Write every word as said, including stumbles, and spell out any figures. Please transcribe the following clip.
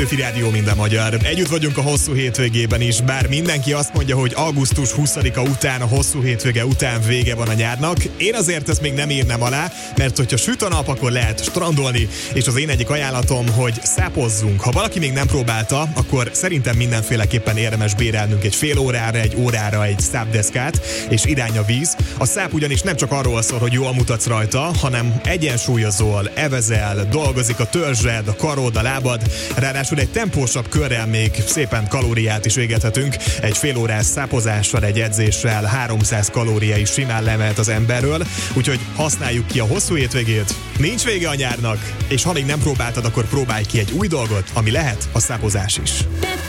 Rádió minden magyar. Együtt vagyunk a hosszú hétvégében is, bár mindenki azt mondja, hogy augusztus huszadika után, a hosszú hétvége után vége van a nyárnak. Én azért ezt még nem írnám alá, mert hogyha süt a nap, akkor lehet strandolni, és az én egyik ajánlatom, hogy szápozzunk. Ha valaki még nem próbálta, akkor szerintem mindenféleképpen érdemes bérelnünk egy fél órára, egy órára egy szápdeszkát, és irány a víz. A száp ugyanis nem csak arról szól, hogy jól mutatsz rajta, hanem egyensúlyozol, evezel, dolgozik a törzsed, a karod, a lábad, ráadásul egy tempósabb körrel még szépen kalóriát is végethetünk. Egy fél órás szápozással, egy edzéssel háromszáz kalória is simán lemehet az emberről, úgyhogy használjuk ki a hosszú hétvégét. Nincs vége a nyárnak, és ha még nem próbáltad, akkor próbálj ki egy új dolgot, ami lehet a szápozás is.